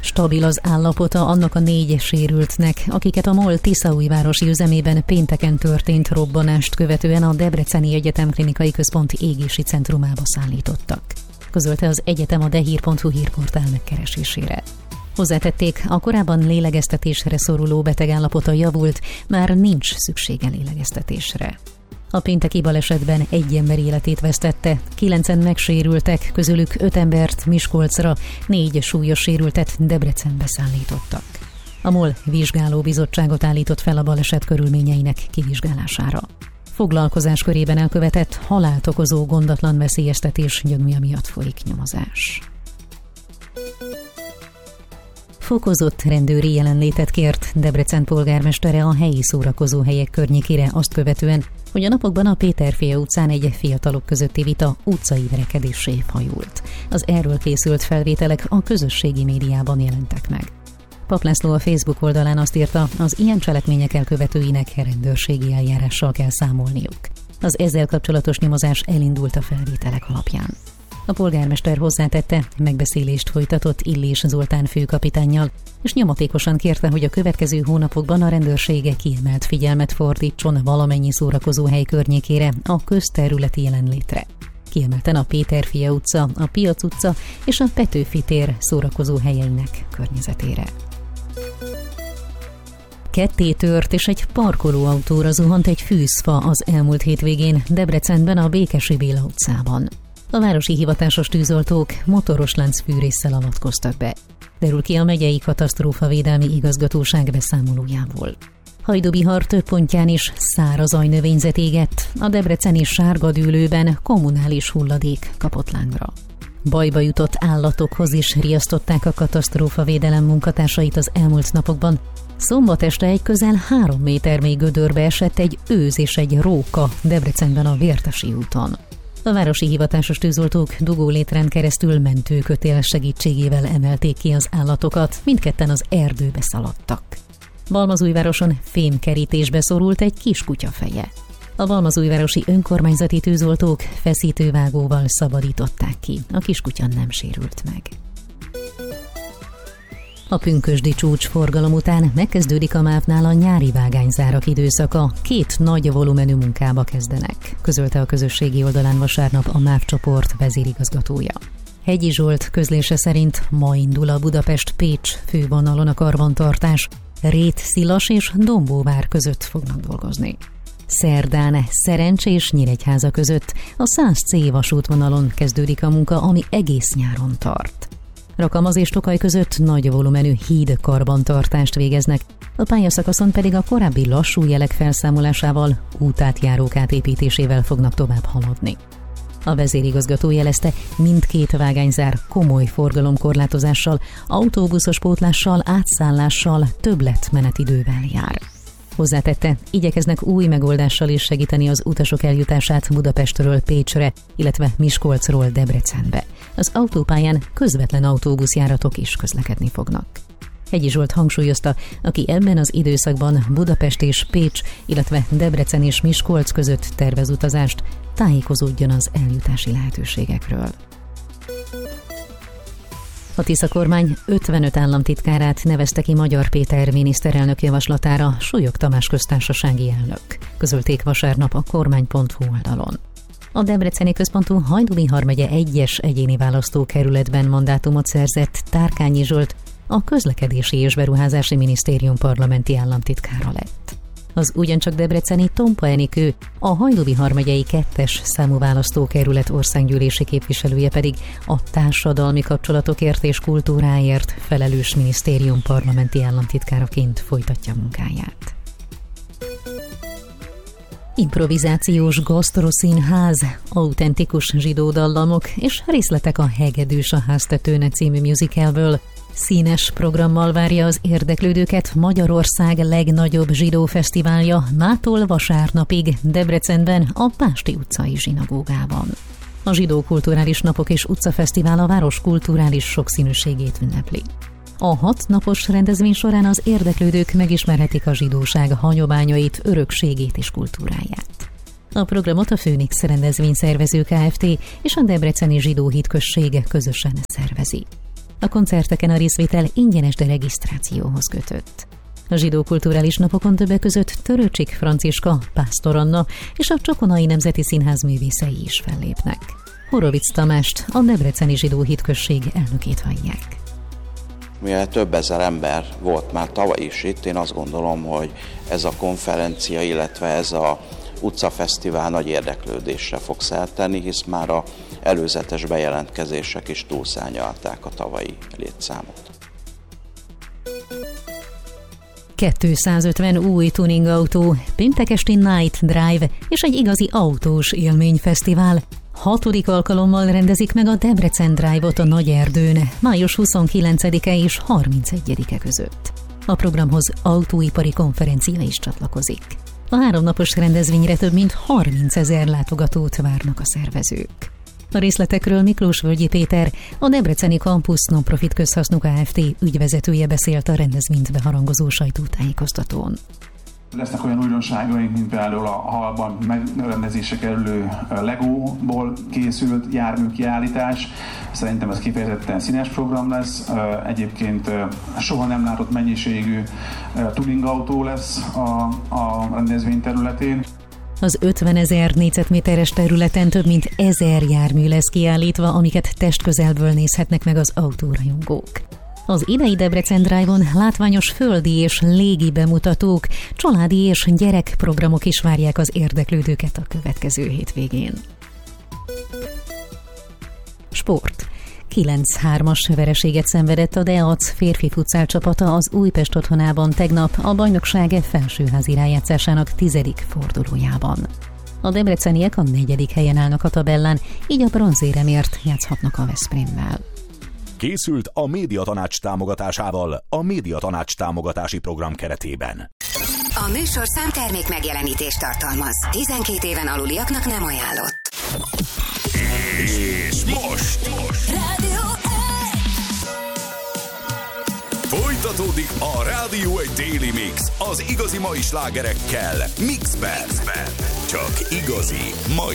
Stabil az állapota annak a 4 sérültnek, akiket a MOL Tiszaújvárosi üzemében pénteken történt robbanást követően a Debreceni Egyetem Klinikai Központ égési centrumába szállítottak. Közölte az egyetem a dehír.hu hírportál megkeresésére. Hozzátették, a korábban lélegeztetésre szoruló beteg állapota javult, már nincs szüksége lélegeztetésre. A pénteki balesetben 1 ember életét vesztette, 9-en megsérültek, közülük 5 embert Miskolcra, 4 súlyos sérültet Debrecenbe szállítottak. A MOL vizsgálóbizottságot állított fel a baleset körülményeinek kivizsgálására. Foglalkozás körében elkövetett halált okozó gondatlan veszélyeztetés gyanúja miatt folyik nyomozás. Fokozott rendőri jelenlétet kért Debrecen polgármestere a helyi szórakozóhelyek környékére azt követően, hogy a napokban a Péterfie utcán egy fiatalok közötti vita utcai verekedéssé fajult. Az erről készült felvételek a közösségi médiában jelentek meg. Pap László a Facebook oldalán azt írta, az ilyen cselekmények elkövetőinek rendőrségi eljárással kell számolniuk. Az ezzel kapcsolatos nyomozás elindult a felvételek alapján. A polgármester hozzátette, megbeszélést folytatott Illés Zoltán főkapitánnyal, és nyomatékosan kérte, hogy a következő hónapokban a rendőrsége kiemelt figyelmet fordítson valamennyi szórakozóhely környékére, a közterületi jelenlétre. Kiemelten a Péterfie utca, a Piac utca és a Petőfi tér szórakozóhelyeinek környezetére. Ketté tört és egy parkolóautóra zuhant egy fűzfa az elmúlt hétvégén Debrecenben a Békesi Béla utcában. A városi hivatásos tűzoltók motoros láncfűrésszel avatkoztak be. Derül ki a megyei katasztrófavédelmi igazgatóság beszámolójából. Hajdubihar több pontján is száraz zajnövényzet égett, a debreceni Sárgadűlőben kommunális hulladék kapott lángra. Bajba jutott állatokhoz is riasztották a katasztrófavédelem munkatársait az elmúlt napokban. Szombat este egy közel 3 méter mély gödörbe esett egy őz és egy róka Debrecenben a Vértesi úton. A városi hivatásos tűzoltók dugólétrán keresztül mentőkötél segítségével emelték ki az állatokat, mindketten az erdőbe szaladtak. Balmazújvároson fémkerítésbe szorult egy kiskutya feje. A balmazújvárosi önkormányzati tűzoltók feszítővágóval szabadították ki, a kiskutya nem sérült meg. A pünkösdi csúcsforgalom után megkezdődik a MÁV-nál a nyári vágányzárak időszaka, 2 nagy volumenű munkába kezdenek, közölte a közösségi oldalán vasárnap a MÁV csoport vezérigazgatója. Hegyi Zsolt közlése szerint ma indul a Budapest-Pécs fővonalon a karbantartás, Rét-Szilas és Dombóvár között fognak dolgozni. Szerdán Szerencs és Nyíregyháza között a 100C vasútvonalon kezdődik a munka, ami egész nyáron tart. Rakamaz és Tokaj között nagy volumenű híd karbantartást végeznek, a pályaszakaszon pedig a korábbi lassú jelek felszámolásával, útátjárók átépítésével fognak tovább haladni. A vezérigazgató jelezte, mindkét vágányzár komoly forgalomkorlátozással, autóbuszos pótlással, átszállással, többletmenetidővel jár. Hozzátette, igyekeznek új megoldással is segíteni az utasok eljutását Budapestről Pécsre, illetve Miskolcról Debrecenbe. Az autópályán közvetlen autóbuszjáratok is közlekedni fognak. Hegyi Zsolt hangsúlyozta, aki ebben az időszakban Budapest és Pécs, illetve Debrecen és Miskolc között tervez utazást, tájékozódjon az eljutási lehetőségekről. A Tisza kormány 55 államtitkárát nevezte ki Magyar Péter miniszterelnök javaslatára Súlyog Tamás köztársasági elnök, közölték vasárnap a kormány.hu oldalon. A debreceni központú Hajdubihar megye 1-es egyéni választókerületben mandátumot szerzett Tárkányi Zsolt a Közlekedési és Beruházási Minisztérium parlamenti államtitkára lett. Az ugyancsak debreceni Tompa Enikő, a Hajdubihar megyei 2-es számú választókerület országgyűlési képviselője pedig a társadalmi kapcsolatokért és kultúráért felelős minisztérium parlamenti államtitkáraként folytatja munkáját. Improvizációs gasztroszínház, autentikus zsidó dallamok és részletek a Hegedűs a háztetőne című musicalből. Színes programmal várja az érdeklődőket Magyarország legnagyobb zsidó fesztiválja mától vasárnapig Debrecenben a Pásti utcai zsinagógában. A Zsidó Kulturális Napok és Utcafesztivál a város kulturális sokszínűségét ünnepli. A 6 napos rendezvény során az érdeklődők megismerhetik a zsidóság hagyományait, örökségét és kultúráját. A programot a Főnix rendezvényszervező Kft. És a Debreceni Zsidó Hitközség közösen szervezi. A koncerteken a részvétel ingyenes, de regisztrációhoz kötött. A zsidó kulturális napokon többek között Törőcsik Franciska, Pásztor Anna és a Csokonai Nemzeti Színház művészei is fellépnek. Horovics Tamást, a Debreceni Zsidó Hitközség elnökét hallják. Mivel több ezer ember volt már tavaly is itt, én azt gondolom, hogy ez a konferencia, illetve ez a utcafesztivál nagy érdeklődésre fog szert tenni, hisz már az előzetes bejelentkezések is túlszárnyalták a tavalyi létszámot. 250 új tuningautó, péntek esti Night Drive és egy igazi autós élményfesztivál. 6. alkalommal rendezik meg a Debrecen Drive-ot a Nagyerdőn, május 29-e és 31-e között. A programhoz autóipari konferencia is csatlakozik. A 3 napos rendezvényre több mint 30 000 látogatót várnak a szervezők. A részletekről Miklós-Völgyi Péter, a Debreceni Campus Non-Profit Közhasznú Kft. Ügyvezetője beszélt a rendezvényt beharangozó sajtótájékoztatón. Lesznek olyan újdonságaink, mint például a hallban megrendezésre kerülő Legóból készült járműkiállítás. Szerintem ez kifejezetten színes program lesz. Egyébként soha nem látott mennyiségű tuningautó lesz a rendezvény területén. Az 50 000 négyzetméteres területen több mint 1000 jármű lesz kiállítva, amiket testközelből nézhetnek meg az autórajongók. Az idei Debrecen Drive-on látványos földi és légi bemutatók, családi és gyerekprogramok is várják az érdeklődőket a következő hétvégén. Sport. 9-3-as vereséget szenvedett a Deac férfi futszál csapata az Újpest otthonában tegnap a bajnokság felsőházi rájátszásának 10. fordulójában. A debreceniek a 4. helyen állnak a tabellán, így a bronzéremért játszhatnak a Veszprémmel. Készült a Médiatanács támogatásával a Médiatanács támogatási program keretében. A műsorszám termék megjelenítést tartalmaz. 12 éven aluliaknak nem ajánlott. És most Rádió 1! folytatódik a Rádió 1 Daily Mix az igazi mai slágerekkel Mixben. Csak igazi mai